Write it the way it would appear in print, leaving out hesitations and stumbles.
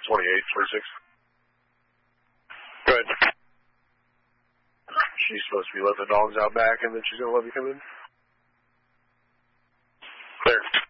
28, 26. Good. She's supposed to be letting the dogs out back, and then she's going to let me come in. Clear.